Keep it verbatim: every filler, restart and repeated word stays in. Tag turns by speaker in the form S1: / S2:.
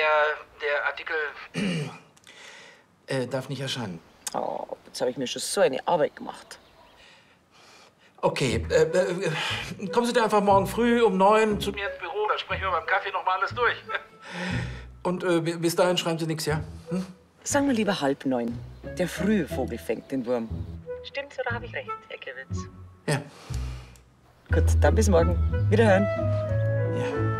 S1: der, der Artikel äh, darf nicht erscheinen.
S2: Oh, jetzt habe ich mir schon so eine Arbeit gemacht.
S1: Okay, äh, äh, kommen Sie da einfach morgen früh um neun zu mir ins Büro, dann sprechen wir beim Kaffee noch mal alles durch. Und äh, bis dahin schreiben Sie nichts, ja? Hm?
S2: Sagen wir lieber halb neun. Der frühe Vogel fängt den Wurm. Stimmt's oder habe ich recht, Herr Gewitz?
S1: Ja.
S2: Gut, dann bis morgen. Wiederhören.
S1: Ja.